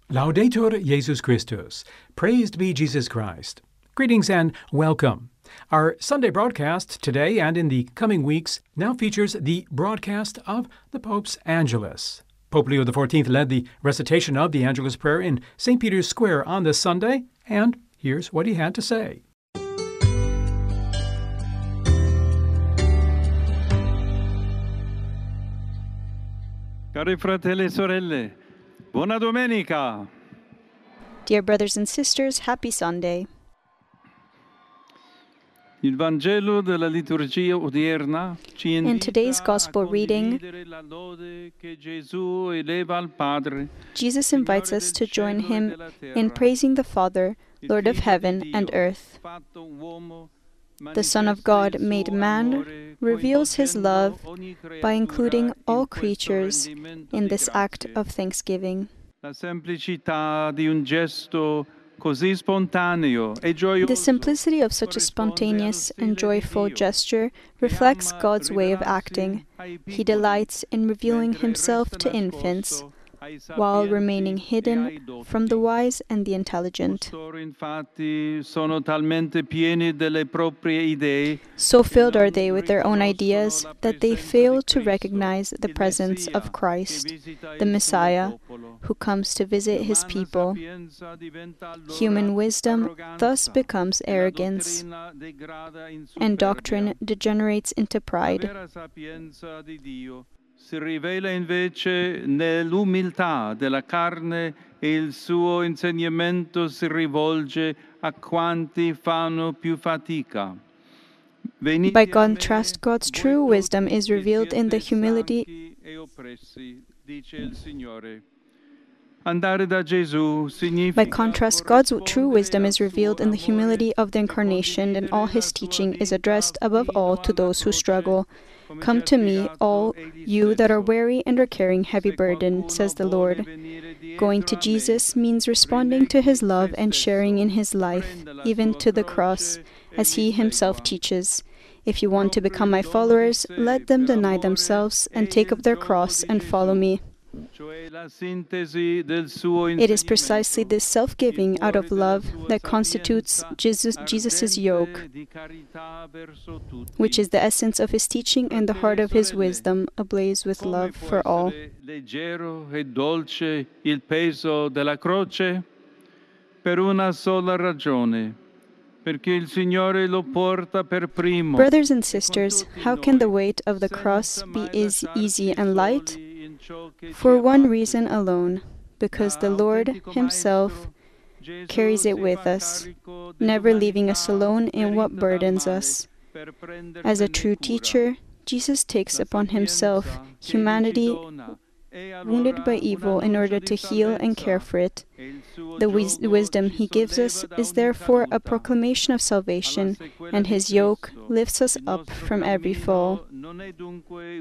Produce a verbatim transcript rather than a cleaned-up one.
Laudetur Jesus Christus. Praised be Jesus Christ. Greetings and welcome. Our Sunday broadcast today and in the coming weeks now features the broadcast of the Pope's Angelus. Pope Leo the fourteenth led the recitation of the Angelus prayer in Saint Peter's Square on this Sunday, and here's what he had to say. Cari fratelli e sorelle, buona domenica! Dear brothers and sisters, happy Sunday. Il Vangelo della liturgia odierna ci In invita today's Gospel a reading, condividere la lode che Gesù eleva al Padre, Jesus invites us to join Signore him della terra, in praising the Father, il Lord of Figlio heaven di and Dio, earth. fatto uomo, The Son of manifesta God, il made suo man, amore, reveals his coinvolgendo love ogni by including creatura all in questo creatures rendimento in di this act grazie. of thanksgiving. La semplicità di un gesto così spontaneo e gioioso The simplicity of such a spontaneous and joyful gesture reflects God's way of acting. He delights in revealing himself to infants, while remaining hidden from the wise and the intelligent. Costoro infatti sono talmente pieni delle proprie idee So filled are they with their own ideas that they fail to recognize the presence of Christ, the Messiah, who comes to visit his people. Human wisdom thus becomes arrogance, and doctrine degenerates into pride. Si rivela invece nell'umiltà della carne e il suo insegnamento si rivolge a quanti fanno più fatica. Venite By a me, contrast, God's voi true wisdom tutti is che revealed in the siete humility. stanchi e oppressi, dice il Signore. Andare da Gesù significa By contrast, God's true corrispondere wisdom al is suo revealed in the amore humility of the e Incarnation, and all condividere his la sua teaching is vita addressed above fino all to alla those who croce. struggle. Come Come ci ha to me, spiegato all egli you that are stesso. weary and are carrying heavy Se burden, qualcuno says the vuole Lord. venire dietro Going to a me, Jesus means responding to his love and sharing in his life, prenda la even sua to the croce cross, e as mi he himself segua. teaches. If you want to Proprio become my il dono di followers, sé let them per deny amore themselves and è take up il their gioco cross di and follow Gesù, me. cioè la sintesi del suo It is precisely insegnamento. this self-giving Il out of cuore della love sua that constitutes sapienza Jesus, Jesus's yoke, ardente di carità verso tutti. which is the essence of his teaching and the heart of his wisdom, ablaze with Come love può for all. essere leggero e dolce il peso della croce? Per una sola ragione, perché il Signore lo porta per primo. Brothers and E con sisters, tutti how can the noi, weight of the cross senza be mai is easy lasciarci and light? soli in ciò che ci For one abbatte. reason alone, because the Da Lord autentico himself Maestro, Gesù carries it si with fa us, carico never leaving us dell'umanità alone in what ferita dal burdens male us. per As a prendersene true cura. teacher, Jesus takes La upon himself sapienza che egli ci humanity dona è wounded by allora un evil in annuncio order di to heal and care salvezza, for it. e il suo The wis- giogo wisdom ci he gives us solleva da is ogni therefore a caduta. proclamation of Alla salvation, sequela and di his yoke Cristo, lifts us il up nostro from every fall. cammino non è dunque